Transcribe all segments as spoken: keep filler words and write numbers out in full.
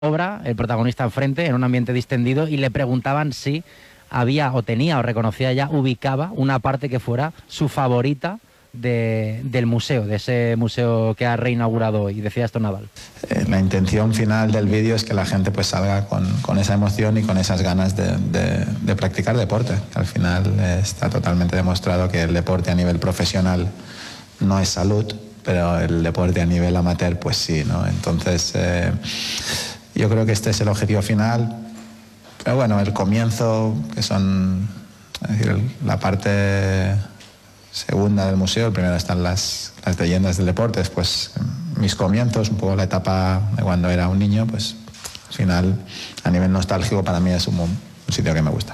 obra, el protagonista enfrente, en un ambiente distendido, y le preguntaban si había o tenía o reconocía ya, ubicaba una parte que fuera su favorita de, del museo, de ese museo que ha reinaugurado hoy. Decía esto Nadal. Eh, la intención final del vídeo es que la gente pues salga con, con esa emoción y con esas ganas de, de, de practicar deporte. Al final eh, está totalmente demostrado que el deporte a nivel profesional no es salud, pero el deporte a nivel amateur pues sí, ¿no? Entonces eh, yo creo que este es el objetivo final, pero bueno, el comienzo, que son, es decir, la parte segunda del museo, el primero están las, las leyendas del deporte, después mis comienzos, un poco la etapa de cuando era un niño, pues al final a nivel nostálgico para mí es un, un sitio que me gusta.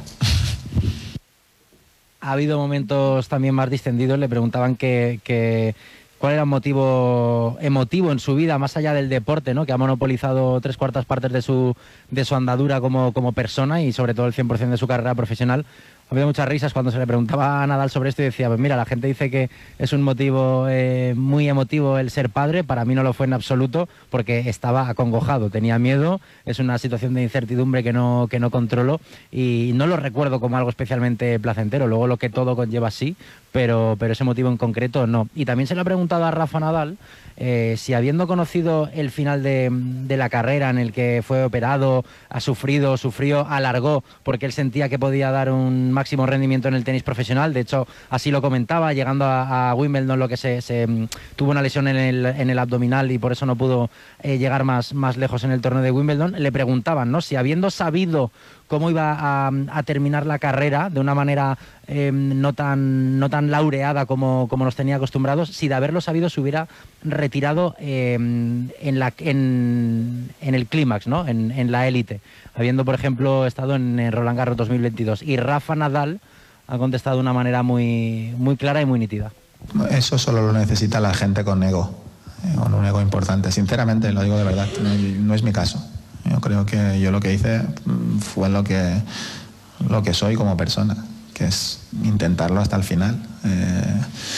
Ha habido momentos también más distendidos, le preguntaban que, que cuál era el motivo emotivo en su vida, más allá del deporte, ¿no? Que ha monopolizado tres cuartas partes de su, de su andadura como, como persona y sobre todo el cien por ciento de su carrera profesional. Ha habido muchas risas cuando se le preguntaba a Nadal sobre esto y decía, pues mira, la gente dice que es un motivo eh, muy emotivo el ser padre, para mí no lo fue en absoluto porque estaba acongojado, tenía miedo, es una situación de incertidumbre que no, que no controlo y no lo recuerdo como algo especialmente placentero, luego lo que todo conlleva sí, pero, pero ese motivo en concreto no. Y también se le ha preguntado a Rafa Nadal eh, si habiendo conocido el final de, de la carrera en el que fue operado, ha sufrido, sufrió, alargó porque él sentía que podía dar un máximo rendimiento en el tenis profesional, de hecho así lo comentaba, llegando a, a Wimbledon lo que se, se tuvo una lesión en el, en el abdominal y por eso no pudo eh, llegar más, más lejos en el torneo de Wimbledon. Le preguntaban, ¿no?, si habiendo sabido cómo iba a, a terminar la carrera de una manera eh, no tan no tan laureada como, como nos tenía acostumbrados, si de haberlo sabido se hubiera retirado eh, en, la, en, en el clímax, ¿no?, en, en la élite, habiendo por ejemplo estado en, en Roland Garros dos mil veintidós. Y Rafa Nadal ha contestado de una manera muy, muy clara y muy nítida. Eso solo lo necesita la gente con ego, con un ego importante, sinceramente, lo digo de verdad, no, no es mi caso. Yo creo que yo lo que hice fue lo que, lo que soy como persona, que es intentarlo hasta el final. Eh,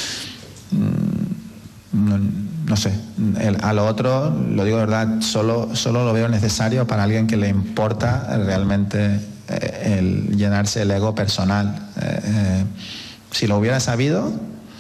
no, no sé, el, a lo otro, lo digo de verdad, solo, solo lo veo necesario para alguien que le importa realmente eh, el llenarse el ego personal. Eh, eh, si lo hubiera sabido...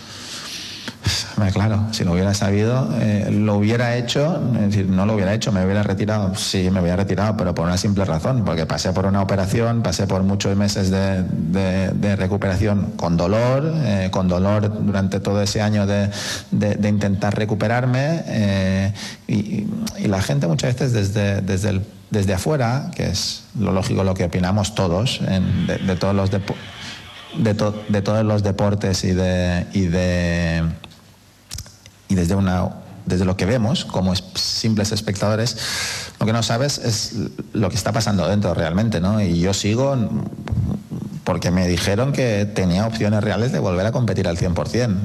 Claro, si lo hubiera sabido, eh, lo hubiera hecho, es decir, no lo hubiera hecho, me hubiera retirado, sí, me hubiera retirado, pero por una simple razón, porque pasé por una operación, pasé por muchos meses de, de, de recuperación con dolor, eh, con dolor durante todo ese año de, de, de intentar recuperarme, eh, y, y la gente muchas veces desde, desde, el, desde afuera, que es lo lógico, lo que opinamos todos, en, de, de, todos los depo- de, to, de todos los deportes y de... Y de y desde una desde lo que vemos como es, simples espectadores, lo que no sabes es lo que está pasando dentro realmente, ¿no? Y yo sigo porque me dijeron que tenía opciones reales de volver a competir al cien por ciento.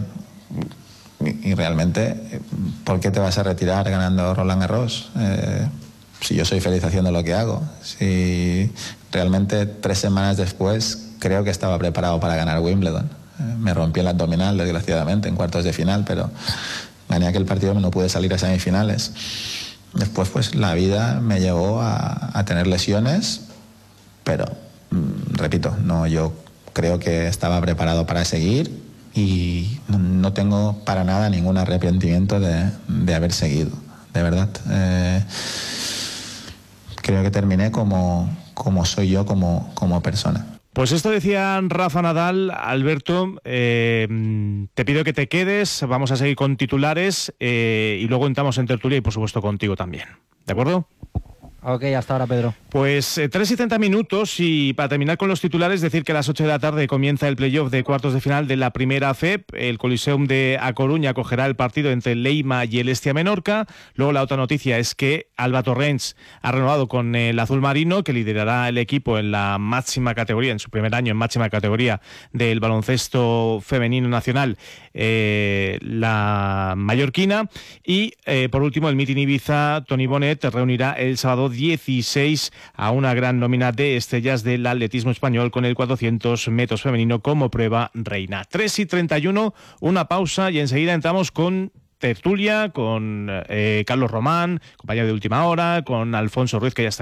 Y, y realmente, ¿por qué te vas a retirar ganando Roland Garros? Eh, si yo soy feliz haciendo lo que hago. Si realmente tres semanas después creo que estaba preparado para ganar Wimbledon. Eh, me rompí el abdominal, desgraciadamente, en cuartos de final, pero... gané aquel partido, no pude salir a semifinales. Después, pues, la vida me llevó a, a tener lesiones, pero, mmm, repito, no, yo creo que estaba preparado para seguir y no, no tengo para nada ningún arrepentimiento de, de haber seguido, de verdad. Eh, creo que terminé como, como soy yo como, como persona. Pues esto decía Rafa Nadal. Alberto, eh, te pido que te quedes, vamos a seguir con titulares eh, y luego entramos en tertulia y por supuesto contigo también, ¿de acuerdo? Ok, hasta ahora, Pedro. Pues eh, tres y treinta minutos y para terminar con los titulares, decir que a las ocho de la tarde comienza el playoff de cuartos de final de la primera F E P. El Coliseum de A Coruña acogerá el partido entre el Leima y el Estia Menorca. Luego la otra noticia es que Alba Torrents ha renovado con el azul marino, que liderará el equipo en la máxima categoría, en su primer año en máxima categoría del baloncesto femenino nacional, eh, la mallorquina. Y eh, por último, el Meeting Ibiza, Toni Bonet, reunirá el sábado dieciséis a una gran nómina de estrellas del atletismo español con el cuatrocientos metros femenino como prueba reina. tres y treinta y uno, una pausa y enseguida entramos con tertulia con eh, Carlos Román, compañero de Última Hora, con Alfonso Ruiz, que ya está